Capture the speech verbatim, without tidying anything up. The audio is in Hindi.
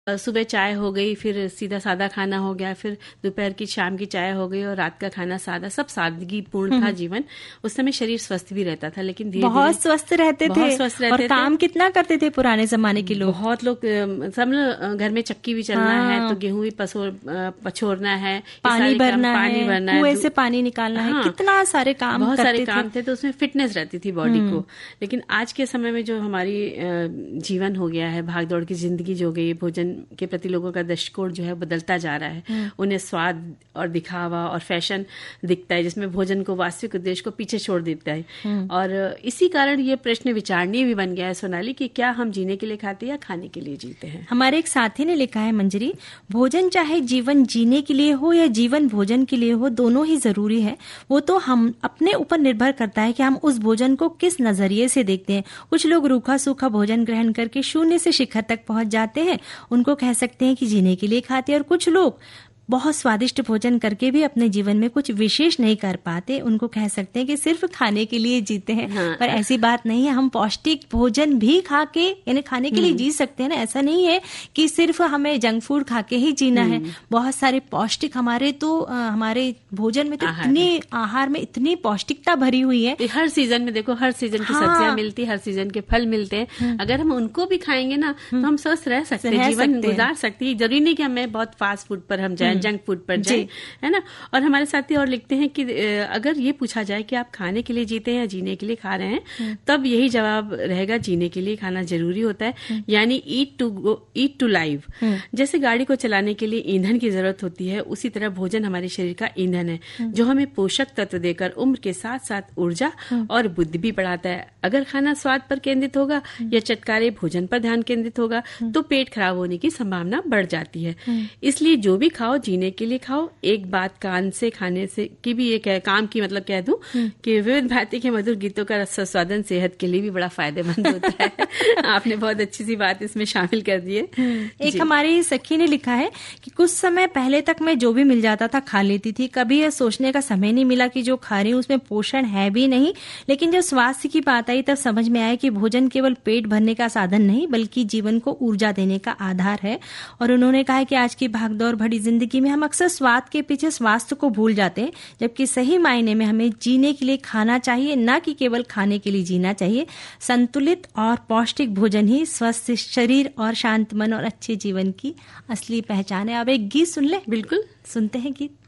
सुबह चाय हो गई, फिर सीधा सादा खाना हो गया, फिर दोपहर की शाम की चाय हो गई और रात का खाना सादा, सब सादगी पूर्ण था जीवन। उस समय शरीर स्वस्थ भी रहता था, लेकिन धीरे बहुत स्वस्थ रहते थे, बहुत स्वस्थ रहते और थे। काम कितना करते थे पुराने जमाने के लोग। बहुत लोग, सब लोग घर में चक्की भी चलना हाँ। है तो गेहूं भी पछोरना है, पानी भरना है, भरना कुएं से पानी निकालना है, कितना सारे काम, बहुत सारे काम थे, तो उसमें फिटनेस रहती थी बॉडी को। लेकिन आज के समय में जो हमारी जीवन हो गया है, भागदौड़ की जिंदगी जो हो गई, भोजन के प्रति लोगों का दृष्टिकोण जो है बदलता जा रहा है। उन्हें स्वाद और दिखावा और फैशन दिखता है, जिसमें भोजन को वास्तविक उद्देश्य को पीछे छोड़ देता है। और इसी कारण ये प्रश्न विचारणीय भी बन गया है सोनाली कि क्या हम जीने के लिए खाते हैं या खाने के लिए जीते हैं। हमारे एक साथी ने लिखा है, मंजरी, भोजन चाहे जीवन जीने के लिए हो या जीवन भोजन के लिए हो, दोनों ही जरूरी है। वो तो हम अपने ऊपर निर्भर करता है कि हम उस भोजन को किस नजरिए से देखते हैं। कुछ लोग रूखा सूखा भोजन ग्रहण करके शून्य से शिखर तक पहुंच जाते हैं, उनको कह सकते हैं कि जीने के लिए खाते हैं। और कुछ लोग बहुत स्वादिष्ट भोजन करके भी अपने जीवन में कुछ विशेष नहीं कर पाते, उनको कह सकते हैं कि सिर्फ खाने के लिए जीते हैं। हाँ। पर ऐसी बात नहीं है, हम पौष्टिक भोजन भी खा के यानी खाने के लिए जी सकते हैं ना। ऐसा नहीं है कि सिर्फ हमें जंक फूड खा के ही जीना है। बहुत सारे पौष्टिक हमारे तो आ, हमारे भोजन में तो इतनी आहार में इतनी पौष्टिकता भरी हुई है। हर सीजन में देखो, हर सीजन की सब्जियां मिलती, हर सीजन के फल मिलते हैं। अगर हम उनको भी खाएंगे ना तो हम स्वस्थ रह सकते हैं, जीवन गुजार सकते हैं। जरूरी नहीं कि हमें बहुत फास्ट फूड पर हम जाए, जंक फूड पर जाए, है ना। और हमारे साथी और लिखते हैं कि अगर ये पूछा जाए कि आप खाने के लिए जीते हैं या जीने के लिए खा रहे हैं, तब यही जवाब रहेगा, जीने के लिए खाना जरूरी होता है। यानी ईट to go, eat to live. जैसे गाड़ी को चलाने के लिए ईंधन की जरूरत होती है, उसी तरह भोजन हमारे शरीर का ईंधन है, जो हमें पोषक तत्व देकर उम्र के साथ साथ ऊर्जा और बुद्धि भी बढ़ाता है। अगर खाना स्वाद पर केंद्रित होगा या चटकारे भोजन पर ध्यान केंद्रित होगा तो पेट खराब होने की संभावना बढ़ जाती है। इसलिए जो भी खाओ जीने के लिए खाओ। एक बात कान से खाने से की भी एक काम की मतलब कह दूं कि विविध भांति के मधुर गीतों का स्वादन सेहत के लिए भी बड़ा फायदेमंद होता है। आपने बहुत अच्छी सी बात इसमें शामिल कर दी है। एक हमारी सखी ने लिखा है कि कुछ समय पहले तक मैं जो भी मिल जाता था खा लेती थी, कभी यह सोचने का समय नहीं मिला कि जो खा रही हूँ उसमें पोषण है भी नहीं। लेकिन जब स्वास्थ्य की बात आई तब समझ में आया कि भोजन केवल पेट भरने का साधन नहीं बल्कि जीवन को ऊर्जा देने का आधार है। और उन्होंने कहा कि आज की भागदौड़ भरी जिंदगी में हम अक्सर स्वाद के पीछे स्वास्थ्य को भूल जाते हैं, जबकि सही मायने में हमें जीने के लिए खाना चाहिए, न कि केवल खाने के लिए जीना चाहिए। संतुलित और पौष्टिक भोजन ही स्वस्थ शरीर और शांत मन और अच्छे जीवन की असली पहचान है। अब एक गीत सुन ले। बिल्कुल, सुनते हैं गीत।